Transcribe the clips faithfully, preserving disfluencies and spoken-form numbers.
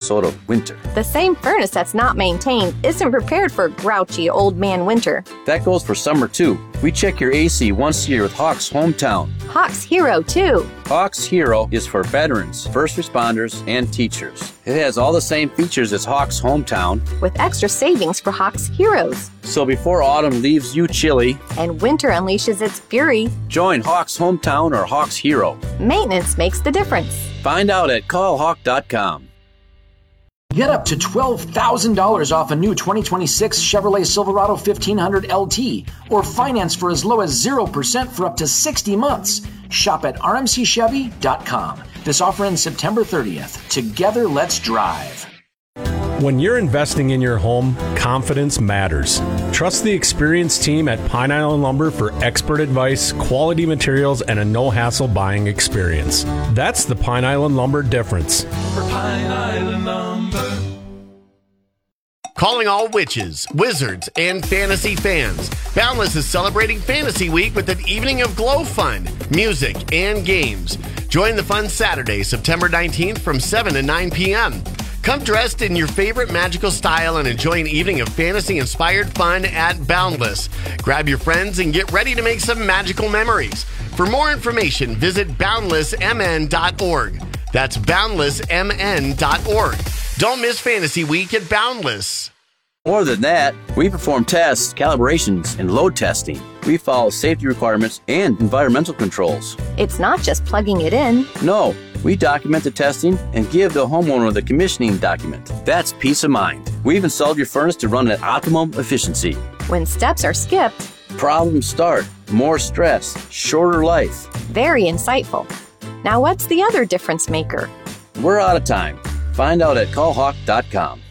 Minnesota winter. The same furnace that's not maintained isn't prepared for grouchy old man winter. That goes for summer too. We check your A C once a year with Hawks Hometown. Hawks Hero too. Hawks Hero is for veterans, first responders, and teachers. It has all the same features as Hawks Hometown, with extra savings for Hawks Heroes. So before autumn leaves you chilly and winter unleashes its fury, join Hawks Hometown or Hawks Hero. Maintenance makes the difference. Find out at call hawk dot com. Get up to twelve thousand dollars off a new twenty twenty-six Chevrolet Silverado fifteen hundred L T or finance for as low as zero percent for up to sixty months. Shop at r m c chevy dot com. This offer ends September thirtieth. Together, let's drive. When you're investing in your home, confidence matters. Trust the experienced team at Pine Island Lumber for expert advice, quality materials, and a no-hassle buying experience. That's the Pine Island Lumber difference. For Pine Island Lumber. Calling all witches, wizards, and fantasy fans. Boundless is celebrating Fantasy Week with an evening of glow fun, music, and games. Join the fun Saturday, September nineteenth from seven to nine p.m. Come dressed in your favorite magical style and enjoy an evening of fantasy-inspired fun at Boundless. Grab your friends and get ready to make some magical memories. For more information, visit boundless m n dot org. That's boundless m n dot org. Don't miss Fantasy Week at Boundless. More than that, we perform tests, calibrations, and load testing. We follow safety requirements and environmental controls. It's not just plugging it in. No, we document the testing and give the homeowner the commissioning document. That's peace of mind. We've installed your furnace to run at optimum efficiency. When steps are skipped, problems start. More stress, shorter life. Very insightful. Now what's the other difference maker? We're out of time. Find out at call hawk dot com.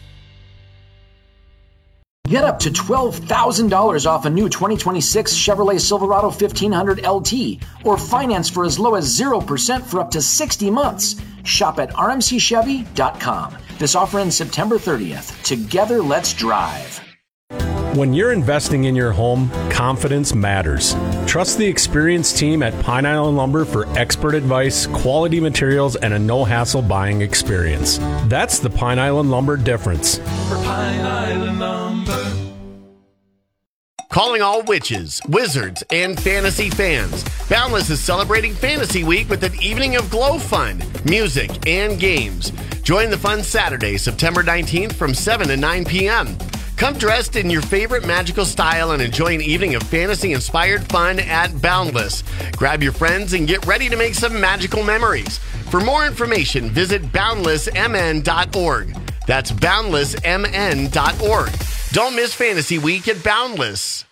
Get up to twelve thousand dollars off a new twenty twenty-six Chevrolet Silverado fifteen hundred L T or finance for as low as zero percent for up to sixty months. Shop at r m c chevy dot com. This offer ends September thirtieth. Together, let's drive. When you're investing in your home, confidence matters. Trust the experienced team at Pine Island Lumber for expert advice, quality materials, and a no-hassle buying experience. That's the Pine Island Lumber difference. For Pine Island Lumber. Calling all witches, wizards, and fantasy fans. Boundless is celebrating Fantasy Week with an evening of glow fun, music, and games. Join the fun Saturday, September nineteenth from seven to nine p.m. Come dressed in your favorite magical style and enjoy an evening of fantasy-inspired fun at Boundless. Grab your friends and get ready to make some magical memories. For more information, visit boundless m n dot org. That's boundless m n dot org. Don't miss Fantasy Week at Boundless.